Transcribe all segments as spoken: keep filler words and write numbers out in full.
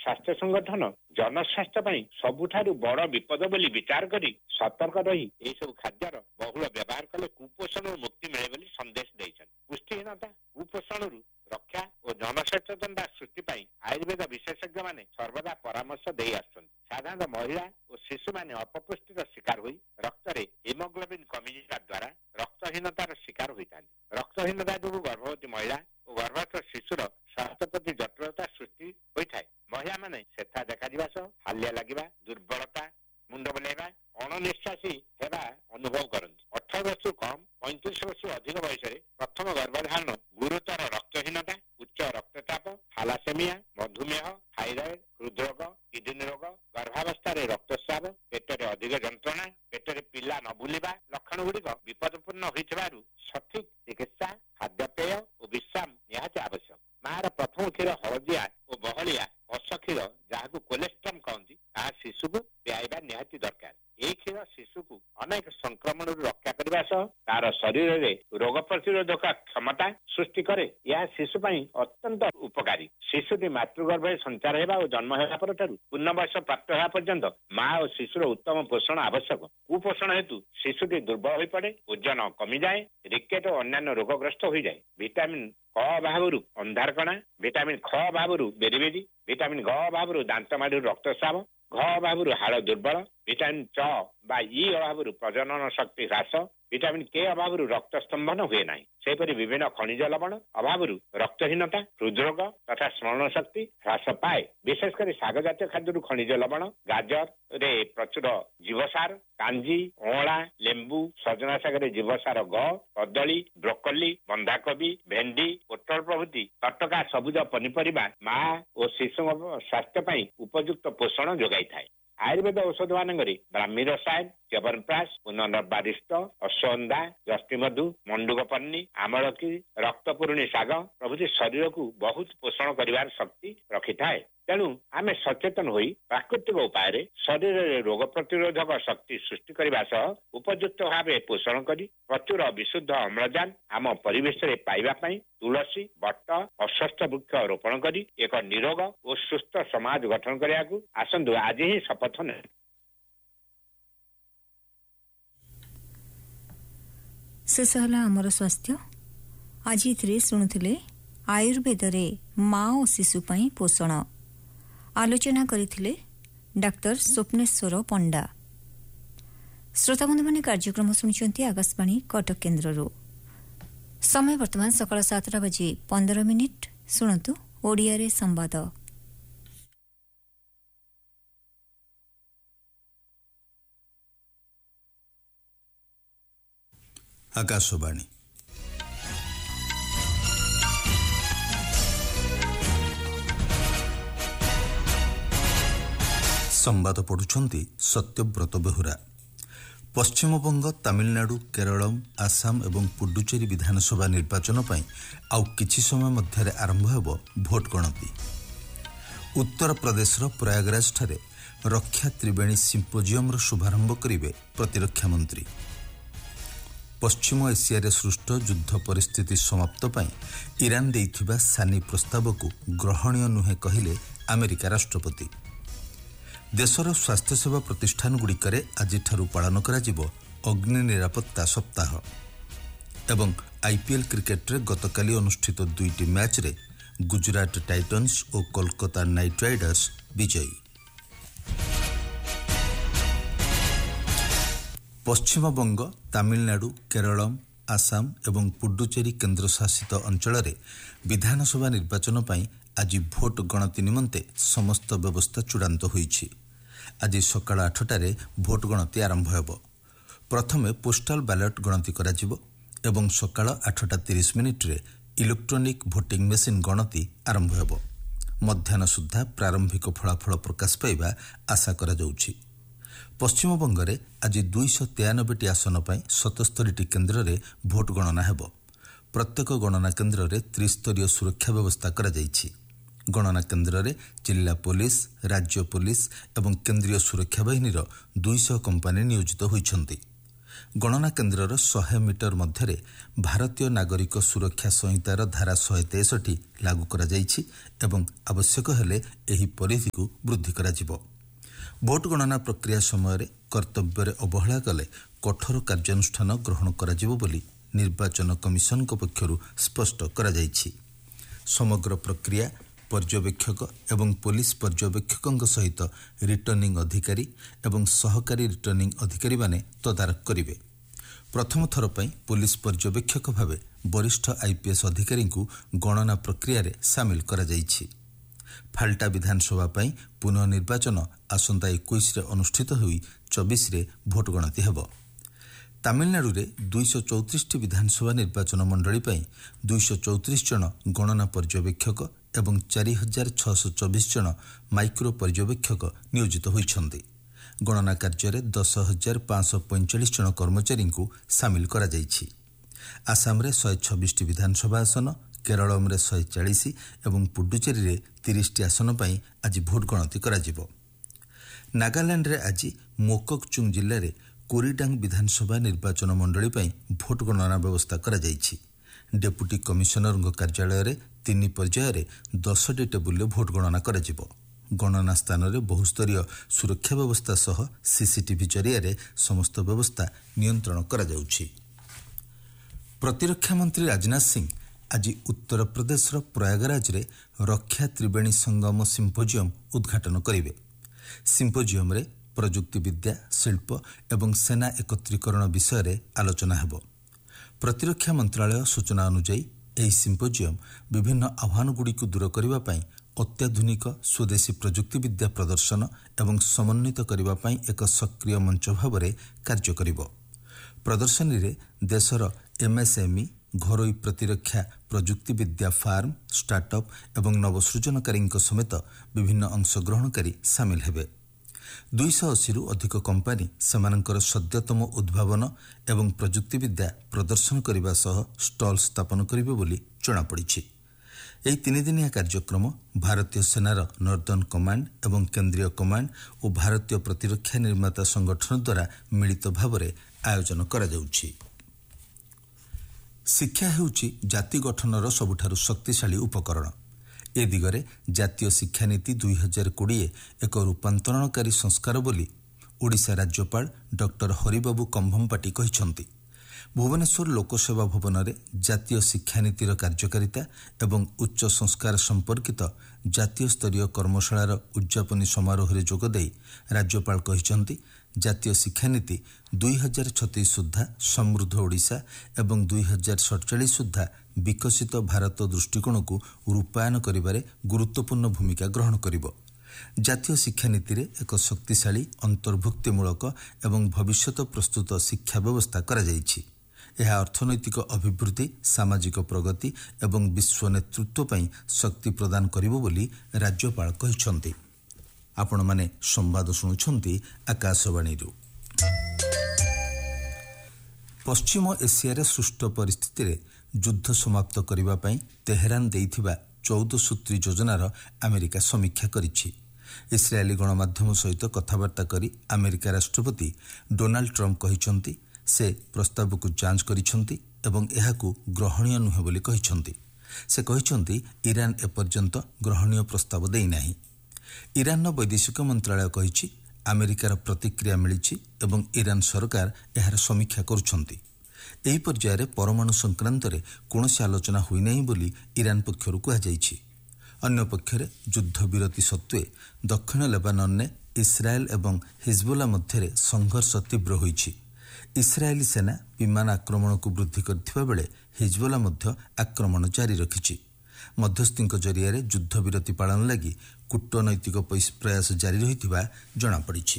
ସ୍ୱାସ୍ଥ୍ୟ ସଂଗଠନ ଜନସ୍ୱାସ୍ଥ୍ୟ ପାଇଁ ସବୁଠାରୁ ବଡ଼ ବିପଦ ବୋଲି ବିଚାର କରି ସତର୍କ ରହି ଏହିସବୁ ଖାଦ୍ୟର ବହୁଳ ବ୍ୟବହାର କଲେ କୁପୋଷଣରୁ ମୁକ୍ତି ମିଳେ ବୋଲି ସନ୍ଦେଶ ଦେଇଛନ୍ତି। ପୁଷ୍ଟିହୀନତା କୁପୋଷଣରୁ ରକ୍ଷା ଓ ଜନସଚେତନତା ସୃଷ୍ଟି ପାଇଁ ଆୟୁର୍ବେଦ ବିଶେଷଜ୍ଞମାନେ ସର୍ବଦା ପରାମର୍ଶ ଦେଇ ଆସୁଛନ୍ତି। ସାଧାରଣତଃ ମହିଳା ଓ ଶିଶୁମାନେ ଅପପୁଷ୍ଟିର ଶିକାର ହୋଇ ରକ୍ତରେ ହିମୋଗ୍ଲୋବିନ୍ କମିଯିବା ଦ୍ୱାରା ରକ୍ତହୀନତାର ଶିକାର ହୋଇଥାନ୍ତି। ରକ୍ତହୀନତା ଯୋଗୁଁ ଗର୍ଭବତୀ ମହିଳା ଓ ଗର୍ଭସ୍ଥ ଶିଶୁର ସ୍ୱାସ୍ଥ୍ୟ ପ୍ରତି ଜଟିଳତା ସୃଷ୍ଟି ହୋଇଥାଏ। ମହିଳାମାନେ ସେଠା ଦେଖାଯିବା ସହ ହାଲିଆ ଲାଗିବା, ଦୁର୍ବଳତା, ମୁଣ୍ଡ ବୁଲେଇବା, ଅଣନିଶ୍ୱାସୀ ହେବା ଅନୁଭବ କରନ୍ତି। ଅଠର ବର୍ଷରୁ କମ୍ ପଇଁତିରିଶ ବର୍ଷରୁ ଅଧିକ ବୟସରେ ପ୍ରଥମ ଗର୍ଭଧାରଣ, ଗୁରୁତର ରକ୍ତହୀନତା, ଉଚ୍ଚ ରକ୍ତଚାପ, ଥାଲାସେମିଆ, ମଧୁମେହ, ଥାଇରଏଡ୍, ହୃଦରୋଗ, କିଡନୀ ରୋଗ, ଗର୍ଭାବସ୍ଥାରେ ରକ୍ତସ୍ରାବ, ପେଟରେ ଅଧିକ ଯନ୍ତ୍ରଣା, ପେଟରେ ପିଲା ନ ବୁଲିବା ଲକ୍ଷଣ ଗୁଡ଼ିକ ବିପଦପୂର୍ଣ୍ଣ ହୋଇଥିବାରୁ ସଠିକ୍ ଚିକିତ୍ସା, ଖାଦ୍ୟପେୟ ଓ ବିଶ୍ରାମ ନିହାତି ଆବଶ୍ୟକ। ମାର ପ୍ରଥମ କ୍ଷୀର ହଳଦିଆ ଓ ବହଳିଆ ଅସ କ୍ଷୀର, ଯାହାକୁ କୋଲେଷ୍ଟ୍ରମ୍ କହନ୍ତି, ତାହା ଶିଶୁକୁ ପିଆଇବା ନିହାତି ଦରକାର। ଏହି କ୍ଷୀର ଶିଶୁକୁ ଅନେକ ସଂକ୍ରମଣରୁ ରକ୍ଷା କରିବା ସହ ତାର ଶରୀରରେ ରୋଗ ପ୍ରତିରୋଧକ କ୍ଷମତା ସୃଷ୍ଟି କରେ। ଏହା ଶିଶୁ ପାଇଁ ଅତ୍ୟନ୍ତ ଉପକାରୀ। ଶିଶୁଟି ମାତୃଗର୍ଭରେ ସଞ୍ଚାର ହେବା ଓ ଜନ୍ମ ହେବା ପରଠାରୁ ପୂର୍ଣ୍ଣ ବୟସ ପ୍ରାପ୍ତ ହେବା ପର୍ଯ୍ୟନ୍ତ ମା ଓ ଶିଶୁର ଉତ୍ତମ ପୋଷଣ ଆବଶ୍ୟକ। କୁପୋଷଣ ହେତୁ ଶିଶୁଟି ଦୁର୍ବଳ ହୋଇପଡେ, ଓଜନ କମିଯାଏ, ରିକେଟ ଓ ଅନ୍ୟାନ୍ୟ ରୋଗଗ୍ରସ୍ତ ହୋଇଯାଏ। ଭିଟାମିନ୍ କ ଅଭାବରୁ ଅନ୍ଧାରକଣା, ଭିଟାମିନ୍ ଖ ଅଭାବରୁ ବେରିବେରି, ଭିଟାମିନ୍ ଘ ଅଭାବରୁ ଦାନ୍ତମାଢ଼ିରୁ ରକ୍ତସ୍ରାବ, ଘ ଅଭାବରୁ ହାଡ଼ ଦୁର୍ବଳ, ଭିଟାମିନ୍ ଚ ବା ଇ ଅଭାବରୁ ପ୍ରଜନନ ଶକ୍ତି ହ୍ରାସ, ଭିଟାମିନ୍ କେ ଅଭାବରୁ ରକ୍ତ ସ୍ତମ୍ଭନ ହୁଏ ନାହିଁ। ସେହିପରି ବିଭିନ୍ନ ଖଣିଜ ଲବଣ ଅଭାବରୁ ରକ୍ତହୀନତା, ହୃଦରୋଗ ତଥା ସ୍ମରଣ ଶକ୍ତି ହ୍ରାସ ପାଏ। ବିଶେଷ କରି ଶାଗ ଜାତୀୟ ଖାଦ୍ୟରୁ ଖଣିଜ ଲବଣ, ଗାଜରରେ ପ୍ରଚୁର ଜୀବସାର, କାଞ୍ଜି, ଅଁଳା, ଲେମ୍ବୁ, ସଜନା ଶାଗରେ ଜୀବସାର ଗ, କଦଳୀ, ବ୍ରୋକୋଲି, ବନ୍ଧାକୋବି, ଭେଣ୍ଡି, ପୋଟଳ ପ୍ରଭୃତି ତଟକା ସବୁଜ ପନିପରିବା ମା ଓ ଶିଶୁଙ୍କ ସ୍ୱାସ୍ଥ୍ୟ ପାଇଁ ଉପଯୁକ୍ତ ପୋଷଣ ଯୋଗାଇଥାଏ। ଆୟୁର୍ବେଦ ଔଷଧ ମାନଙ୍କରେ ବ୍ରାହ୍ମୀ ରସାୟନ, ଚ୍ୟବନପ୍ରାଶ, ପୁନର୍ବାରିଷ୍ଟ, ଅଶ୍ୱଗନ୍ଧା, ଜଷ୍ଟିମଧୁ, ମଣ୍ଡୁକପର୍ଣ୍ଣି, ଆମଳକି, ରକ୍ତପୁରୁଣୀ ଶାଗ ପ୍ରଭୃତି ଶରୀରକୁ ବହୁତ ପୋଷଣ କରିବାର ଶକ୍ତି ରଖିଥାଏ। ତେଣୁ ଆମେ ସଚେତନ ହୋଇ ପ୍ରାକୃତିକ ଉପାୟରେ ଶରୀରରେ ରୋଗ ପ୍ରତିରୋଧକ ଶକ୍ତି ସୃଷ୍ଟି କରିବା ସହ ଉପଯୁକ୍ତ ଭାବେ ପୋଷଣ କରି ପ୍ରଚୁର ବିଶୁଦ୍ଧ ଅମ୍ଳଜାନ ଆମ ପରିବେଶରେ ପାଇବା ପାଇଁ ତୁଳସୀ, ବଟ, ଅଶ୍ୱତ୍ଥ ବୃକ୍ଷ ରୋପଣ କରି ଏକ ନିରୋଗ ଓ ସୁସ୍ଥ ସମାଜ ଗଠନ କରିବାକୁ ଆସନ୍ତୁ ଆଜି ହିଁ ଶପଥ ନେବା। ଶେଷ ହେଲା ଆମର ସ୍ୱାସ୍ଥ୍ୟ। ଆଜି ଏଥିରେ ଶୁଣୁଥିଲେ ଆୟୁର୍ବେଦରେ ମା ଓ ଶିଶୁ ପାଇଁ ପୋଷଣ। ଆଲୋଚନା କରିଥିଲେ ଡାକ୍ତର ସ୍ୱପ୍ନେଶ୍ୱର ପଣ୍ଡା। ଶ୍ରୋତାବନ୍ଧୁମାନେ କାର୍ଯ୍ୟକ୍ରମ ଶୁଣିଛନ୍ତି ଆକାଶବାଣୀ କଟକ କେନ୍ଦ୍ରରୁ। ସମୟ ବର୍ତ୍ତମାନ ସକାଳ ସାତଟା ବାଜି ପନ୍ଦର ମିନିଟ୍। ଶୁଣନ୍ତୁ ଓଡ଼ିଆରେ ସମ୍ବାଦ। ଆକାଶବାଣୀ ସମ୍ବାଦ ପଢୁଛନ୍ତି ସତ୍ୟବ୍ରତ ବେହୁରା। ପଶ୍ଚିମବଙ୍ଗ, ତାମିଲନାଡୁ, କେରଳ, ଆସାମ ଏବଂ ପୁଡୁଚେରୀ ବିଧାନସଭା ନିର୍ବାଚନ ପାଇଁ ଆଉ କିଛି ସମୟ ମଧ୍ୟରେ ଆରମ୍ଭ ହେବ ଭୋଟ ଗଣତି। ଉତ୍ତରପ୍ରଦେଶର ପ୍ରୟାଗରାଜଠାରେ ରକ୍ଷା ତ୍ରିବେଣୀ ସିମ୍ପୋଜିୟମର ଶୁଭାରମ୍ଭ କରିବେ ପ୍ରତିରକ୍ଷା ମନ୍ତ୍ରୀ। ପଶ୍ଚିମ ଏସିଆରେ ସୃଷ୍ଟ ଯୁଦ୍ଧ ପରିସ୍ଥିତି ସମାପ୍ତ ପାଇଁ ଇରାନ ଦେଇଥିବା ସାନି ପ୍ରସ୍ତାବକୁ ଗ୍ରହଣୀୟ ନୁହେଁ କହିଲେ ଆମେରିକା ରାଷ୍ଟ୍ରପତି। ଦେଶର ସ୍ୱାସ୍ଥ୍ୟସେବା ପ୍ରତିଷ୍ଠାନଗୁଡ଼ିକରେ ଆଜିଠାରୁ ପାଳନ କରାଯିବ ଅଗ୍ନି ନିରାପତ୍ତା ସପ୍ତାହ। ଏବଂ ଆଇପିଏଲ୍ କ୍ରିକେଟରେ ଗତକାଲି ଅନୁଷ୍ଠିତ ଦୁଇଟି ମ୍ୟାଚ୍ରେ ଗୁଜରାଟ ଟାଇଟନ୍ସ ଓ କୋଲକାତା ନାଇଟ୍ ରାଇଡର୍ସ ବିଜୟୀ। ପଶ୍ଚିମବଙ୍ଗ, ତାମିଲନାଡୁ, କେରଳ, ଆସାମ ଏବଂ ପୁଡୁଚେରୀ କେନ୍ଦ୍ରଶାସିତ ଅଞ୍ଚଳରେ ବିଧାନସଭା ନିର୍ବାଚନ ପାଇଁ ଆଜି ଭୋଟ ଗଣତି ନିମନ୍ତେ ସମସ୍ତ ବ୍ୟବସ୍ଥା ଚୂଡ଼ାନ୍ତ ହୋଇଛି। ଆଜି ସକାଳ ଆଠଟାରେ ଭୋଟ ଗଣତି ଆରମ୍ଭ ହେବ। ପ୍ରଥମେ ପୋଷ୍ଟାଲ ବ୍ୟାଲଟ ଗଣତି କରାଯିବ ଏବଂ ସକାଳ ଆଠଟା ତିରିଶ ମିନିଟ୍ରେ ଇଲେକ୍ଟ୍ରୋନିକ୍ ଭୋଟିଂ ମେସିନ୍ ଗଣତି ଆରମ୍ଭ ହେବ। ମଧ୍ୟାହ୍ନ ସୁଦ୍ଧା ପ୍ରାରମ୍ଭିକ ଫଳାଫଳ ପ୍ରକାଶ ପାଇବା ଆଶା କରାଯାଉଛି। ପଶ୍ଚିମବଙ୍ଗରେ ଆଜି ଦୁଇଶହ ତେୟାନବେଟି ଆସନ ପାଇଁ ସତସ୍ତରୀଟି କେନ୍ଦ୍ରରେ ଭୋଟ ଗଣନା ହେବ। ପ୍ରତ୍ୟେକ ଗଣନା କେନ୍ଦ୍ରରେ ତ୍ରିସ୍ତରୀୟ ସୁରକ୍ଷା ବ୍ୟବସ୍ଥା କରାଯାଇଛି। ଗଣନା କେନ୍ଦ୍ରରେ ଜିଲ୍ଲା ପୋଲିସ, ରାଜ୍ୟ ପୋଲିସ ଏବଂ କେନ୍ଦ୍ରୀୟ ସୁରକ୍ଷା ବାହିନୀର ଦୁଇଶହ କମ୍ପାନୀ ନିୟୋଜିତ ହୋଇଛନ୍ତି। ଗଣନା କେନ୍ଦ୍ରର ଶହେ ମିଟର ମଧ୍ୟରେ ଭାରତୀୟ ନାଗରିକ ସୁରକ୍ଷା ସଂହିତାର ଧାରା ଶହେ ତେଷଠି ଲାଗୁ କରାଯାଇଛି ଏବଂ ଆବଶ୍ୟକ ହେଲେ ଏହି ପରିଧିକୁ ବୃଦ୍ଧି କରାଯିବ। ଭୋଟ ଗଣନା ପ୍ରକ୍ରିୟା ସମୟରେ କର୍ତ୍ତବ୍ୟରେ ଅବହେଳା କଲେ କଠୋର କାର୍ଯ୍ୟାନୁଷ୍ଠାନ ଗ୍ରହଣ କରାଯିବ ବୋଲି ନିର୍ବାଚନ କମିଶନଙ୍କ ପକ୍ଷରୁ ସ୍ପଷ୍ଟ କରାଯାଇଛି। ସମଗ୍ର ପ୍ରକ୍ରିୟା ପର୍ଯ୍ୟବେକ୍ଷକ ଏବଂ ପୋଲିସ ପର୍ଯ୍ୟବେକ୍ଷକଙ୍କ ସହିତ ରିଟର୍ଣ୍ଣିଂ ଅଧିକାରୀ ଏବଂ ସହକାରୀ ରିଟର୍ଣ୍ଣିଂ ଅଧିକାରୀମାନେ ତଦାରଖ କରିବେ। ପ୍ରଥମ ଥର ପାଇଁ ପୋଲିସ ପର୍ଯ୍ୟବେକ୍ଷକ ଭାବେ ବରିଷ୍ଠ ଆଇପିଏସ୍ ଅଧିକାରୀଙ୍କୁ ଗଣନା ପ୍ରକ୍ରିୟାରେ ସାମିଲ କରାଯାଇଛି। ଫାଲ୍ଟା ବିଧାନସଭା ପାଇଁ ପୁନଃ ନିର୍ବାଚନ ଆସନ୍ତା ଏକୋଇଶରେ ଅନୁଷ୍ଠିତ ହୋଇ ଚବିଶରେ ଭୋଟ ଗଣତି ହେବ। ତାମିଲନାଡୁରେ ଦୁଇଶହ ଚଉତିରିଶଟି ବିଧାନସଭା ନିର୍ବାଚନ ମଣ୍ଡଳୀ ପାଇଁ ଦୁଇଶହ ଚଉତିରିଶ ଜଣ ଗଣନା ପର୍ଯ୍ୟବେକ୍ଷକ ଏବଂ ଚାରି ହଜାର ଛଅଶହ ଚବିଶ ଜଣ ମାଇକ୍ରୋ ପର୍ଯ୍ୟବେକ୍ଷକ ନିୟୋଜିତ ହୋଇଛନ୍ତି। ଗଣନା କାର୍ଯ୍ୟରେ ଦଶ ହଜାର ପାଞ୍ଚଶହ ପଇଁଚାଳିଶ ଜଣ କର୍ମଚାରୀଙ୍କୁ ସାମିଲ କରାଯାଇଛି। ଆସାମରେ ଶହେ ଛବିଶଟି ବିଧାନସଭା ଆସନ, କେରଳମରେ ଶହେ ଚାଳିଶ ଏବଂ ପୁଡୁଚେରୀରେ ତିରିଶଟି ଆସନ ପାଇଁ ଆଜି ଭୋଟ ଗଣତି କରାଯିବ। ନାଗାଲାଣ୍ଡରେ ଆଜି ମୋକକଚୁଙ୍ଗ ଜିଲ୍ଲାରେ କୋରିଡାଙ୍ଗ ବିଧାନସଭା ନିର୍ବାଚନ ମଣ୍ଡଳୀ ପାଇଁ ଭୋଟ ଗଣନା ବ୍ୟବସ୍ଥା କରାଯାଇଛି। ଡେପୁଟି କମିଶନରଙ୍କ କାର୍ଯ୍ୟାଳୟରେ ତିନି ପର୍ଯ୍ୟାୟରେ ଦଶଟି ଟେବୁଲରେ ଭୋଟ ଗଣନା କରାଯିବ। ଗଣନା ସ୍ଥାନରେ ବହୁସ୍ତରୀୟ ସୁରକ୍ଷା ବ୍ୟବସ୍ଥା ସହ ସିସିଟିଭି ଜରିଆରେ ସମସ୍ତ ବ୍ୟବସ୍ଥା ନିୟନ୍ତ୍ରଣ କରାଯାଉଛି। ପ୍ରତିରକ୍ଷା ମନ୍ତ୍ରୀ ରାଜନାଥ ସିଂ ଆଜି ଉତ୍ତରପ୍ରଦେଶର ପ୍ରୟାଗରାଜରେ ରକ୍ଷା ତ୍ରିବେଣୀ ସଙ୍ଗମ ସିମ୍ପୋଜିୟମ ଉଦ୍ଘାଟନ କରିବେ। ସିମ୍ପୋଜିୟମରେ ପ୍ରଯୁକ୍ତିବିଦ୍ୟା, ଶିଳ୍ପ ଏବଂ ସେନା ଏକତ୍ରୀକରଣ ବିଷୟରେ ଆଲୋଚନା ହେବ। ପ୍ରତିରକ୍ଷା ମନ୍ତ୍ରଣାଳୟ ସୂଚନା ଅନୁଯାୟୀ ଏହି ସିମ୍ପୋଜିୟମ ବିଭିନ୍ନ ଆହ୍ୱାନଗୁଡ଼ିକୁ ଦୂର କରିବା ପାଇଁ ଅତ୍ୟାଧୁନିକ ସ୍ୱଦେଶୀ ପ୍ରଯୁକ୍ତିବିଦ୍ୟା ପ୍ରଦର୍ଶନ ଏବଂ ସମନ୍ୱିତ କରିବା ପାଇଁ ଏକ ସକ୍ରିୟ ମଞ୍ଚ ଭାବରେ କାର୍ଯ୍ୟ କରିବ। ପ୍ରଦର୍ଶନୀରେ ଦେଶର ଏମ୍ଏସ୍ଏମ୍ଇ, ଘରୋଇ ପ୍ରତିରକ୍ଷା ପ୍ରଯୁକ୍ତିବିଦ୍ୟା ଫାର୍ମ, ଷ୍ଟାର୍ଟଅପ୍ ଏବଂ ନବସୃଜନକାରୀଙ୍କ ସମେତ ବିଭିନ୍ନ ଅଂଶଗ୍ରହଣକାରୀ ସାମିଲ ହେବେ। ଦୁଇଶହ ଅଶୀରୁ ଅଧିକ କମ୍ପାନୀ ସେମାନଙ୍କର ସଦ୍ୟତମ ଉଦ୍ଭାବନ ଏବଂ ପ୍ରଯୁକ୍ତିବିଦ୍ୟା ପ୍ରଦର୍ଶନ କରିବା ସହ ଷ୍ଟଲ୍ ସ୍ଥାପନ କରିବେ ବୋଲି ଜଣାପଡ଼ିଛି। ଏହି ତିନିଦିନିଆ କାର୍ଯ୍ୟକ୍ରମ ଭାରତୀୟ ସେନାର ନର୍ଦର୍ନ କମାଣ୍ଡ ଏବଂ କେନ୍ଦ୍ରୀୟ କମାଣ୍ଡ ଓ ଭାରତୀୟ ପ୍ରତିରକ୍ଷା ନିର୍ମାତା ସଂଗଠନ ଦ୍ୱାରା ମିଳିତ ଭାବରେ ଆୟୋଜନ କରାଯାଉଛି। ଶିକ୍ଷା ହେଉଛି ଜାତି ଗଠନର ସବୁଠାରୁ ଶକ୍ତିଶାଳୀ ଉପକରଣ। ଏ ଦିଗରେ ଜାତୀୟ ଶିକ୍ଷାନୀତି ଦୁଇ ହଜାର କୋଡ଼ିଏ ଏକ ରୂପାନ୍ତରଣକାରୀ ସଂସ୍କାର ବୋଲି ଓଡ଼ିଶା ରାଜ୍ୟପାଳ ଡକ୍ଟର ହରିବାବୁ କମ୍ଭମପାଟି କହିଛନ୍ତି। ଭୁବନେଶ୍ୱର ଲୋକସେବା ଭବନରେ ଜାତୀୟ ଶିକ୍ଷାନୀତିର କାର୍ଯ୍ୟକାରିତା ଏବଂ ଉଚ୍ଚ ସଂସ୍କାର ସମ୍ପର୍କିତ ଜାତୀୟ ସ୍ତରୀୟ କର୍ମଶାଳାର ଉଦ୍ଯାପନୀ ସମାରୋହରେ ଯୋଗଦେଇ ରାଜ୍ୟପାଳ କହିଛନ୍ତି, ଜାତୀୟ ଶିକ୍ଷାନୀତି ଦୁଇ ହଜାର ଛତିଶ ସୁଦ୍ଧା ସମୃଦ୍ଧ ଓଡ଼ିଶା ଏବଂ ଦୁଇ ହଜାର ସତଚାଳିଶ ସୁଦ୍ଧା ବିକଶିତ ଭାରତ ଦୃଷ୍ଟିକୋଣକୁ ରୂପାୟନ କରିବାରେ ଗୁରୁତ୍ୱପୂର୍ଣ୍ଣ ଭୂମିକା ଗ୍ରହଣ କରିବ। ଜାତୀୟ ଶିକ୍ଷାନୀତିରେ ଏକ ଶକ୍ତିଶାଳୀ ଅନ୍ତର୍ଭୁକ୍ତିମୂଳକ ଏବଂ ଭବିଷ୍ୟତ ପ୍ରସ୍ତୁତ ଶିକ୍ଷା ବ୍ୟବସ୍ଥା କରାଯାଇଛି। ଏହା ଅର୍ଥନୈତିକ ଅଭିବୃଦ୍ଧି, ସାମାଜିକ ପ୍ରଗତି ଏବଂ ବିଶ୍ୱ ନେତୃତ୍ୱ ପାଇଁ ଶକ୍ତି ପ୍ରଦାନ କରିବ ବୋଲି ରାଜ୍ୟପାଳ କହିଛନ୍ତି। ଆପଣମାନେ ସମ୍ବାଦ ଶୁଣୁଛନ୍ତି ଆକାଶବାଣୀରୁ। ପଶ୍ଚିମ ଏସିଆରେ ସୃଷ୍ଟ ପରିସ୍ଥିତିରେ ଯୁଦ୍ଧ ସମାପ୍ତ କରିବା ପାଇଁ ତେହେରାନ ଦେଇଥିବା ଚଉଦ ସୂତ୍ରୀ ଯୋଜନାର ଆମେରିକା ସମୀକ୍ଷା କରିଛି। ଇସ୍ରାଏଲି ଗଣମାଧ୍ୟମ ସହିତ କଥାବାର୍ତ୍ତା କରି ଆମେରିକା ରାଷ୍ଟ୍ରପତି ଡୋନାଲ୍ଡ ଟ୍ରମ୍ପ କହିଛନ୍ତି, ସେ ପ୍ରସ୍ତାବକୁ ଯାଞ୍ଚ କରିଛନ୍ତି ଏବଂ ଏହାକୁ ଗ୍ରହଣୀୟ ନୁହେଁ ବୋଲି କହିଛନ୍ତି। ସେ କହିଛନ୍ତି, ଇରାନ ଏପର୍ଯ୍ୟନ୍ତ ଗ୍ରହଣୀୟ ପ୍ରସ୍ତାବ ଦେଇନାହିଁ। ଇରାନର ବୈଦେଶିକ ମନ୍ତ୍ରଣାଳୟ କହିଛି, ଆମେରିକାର ପ୍ରତିକ୍ରିୟା ମିଳିଛି ଏବଂ ଇରାନ ସରକାର ଏହାର ସମୀକ୍ଷା କରୁଛନ୍ତି। ଏହି ପର୍ଯ୍ୟାୟରେ ପରମାଣୁ ସଂକ୍ରାନ୍ତରେ କୌଣସି ଆଲୋଚନା ହୋଇନାହିଁ ବୋଲି ଇରାନ ପକ୍ଷରୁ କୁହାଯାଇଛି। ଅନ୍ୟପକ୍ଷରେ ଯୁଦ୍ଧବିରତି ସତ୍ତ୍ୱେ ଦକ୍ଷିଣ ଲେବାନନରେ ଇସ୍ରାଏଲ ଏବଂ ହିଜବୁଲା ମଧ୍ୟରେ ସଂଘର୍ଷ ତୀବ୍ର ହୋଇଛି। ଇସ୍ରାଏଲି ସେନା ବିମାନ ଆକ୍ରମଣକୁ ବୃଦ୍ଧି କରିଥିବା ବେଳେ ହିଜବୁଲା ମଧ୍ୟ ଆକ୍ରମଣ ଜାରି ରଖିଛି। ମଧ୍ୟସ୍ଥିଙ୍କ ଜରିଆରେ ଯୁଦ୍ଧବିରତି ପାଳନ ଲାଗି କୂଟନୈତିକ ପ୍ରୟାସ ଜାରି ରହିଥିବା ଜଣାପଡ଼ିଛି।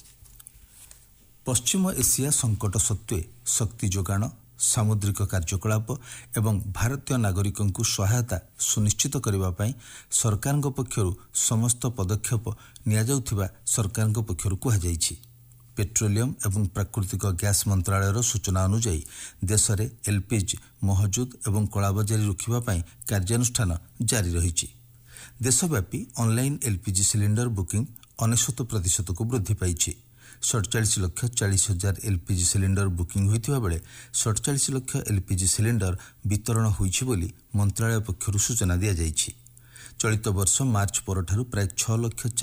ପଶ୍ଚିମ ଏସିଆ ସଙ୍କଟ ସତ୍ତ୍ୱେ ଶକ୍ତି ଯୋଗାଣ, ସାମୁଦ୍ରିକ କାର୍ଯ୍ୟକଳାପ ଏବଂ ଭାରତୀୟ ନାଗରିକଙ୍କୁ ସହାୟତା ସୁନିଶ୍ଚିତ କରିବା ପାଇଁ ସରକାରଙ୍କ ପକ୍ଷରୁ ସମସ୍ତ ପଦକ୍ଷେପ ନିଆଯାଉଥିବା ସରକାରଙ୍କ ପକ୍ଷରୁ କୁହାଯାଇଛି। ପେଟ୍ରୋଲିୟମ ଏବଂ ପ୍ରାକୃତିକ ଗ୍ୟାସ୍ ମନ୍ତ୍ରଣାଳୟର ସୂଚନା ଅନୁଯାୟୀ ଦେଶରେ ଏଲ୍ପିଜି ମହଜୁଦ ଏବଂ କଳାବଜାରୀ ରୋକିବା ପାଇଁ କାର୍ଯ୍ୟାନୁଷ୍ଠାନ ଜାରି ରହିଛି। ଦେଶବ୍ୟାପୀ ଅନ୍ଲାଇନ୍ ଏଲ୍ପିଜି ସିଲିଣ୍ଡର ବୁକିଂ ଅନେଶ୍ୱତ ପ୍ରତିଶତକୁ ବୃଦ୍ଧି ପାଇଛି। ସତଚାଳିଶ ଲକ୍ଷ ଚାଳିଶ ହଜାର ଏଲ୍ପିଜି ସିଲିଣ୍ଡର ବୁକିଂ ହୋଇଥିବା ବେଳେ ସତଚାଳିଶ ଲକ୍ଷ ଏଲ୍ପିଜି ସିଲିଣ୍ଡର ବିତରଣ ହୋଇଛି ବୋଲି ମନ୍ତ୍ରଣାଳୟ ପକ୍ଷରୁ ସୂଚନା ଦିଆଯାଇଛି। ଚଳିତ ବର୍ଷ ମାର୍ଚ୍ଚ ପରଠାରୁ ପ୍ରାୟ ଛଅ ଲକ୍ଷ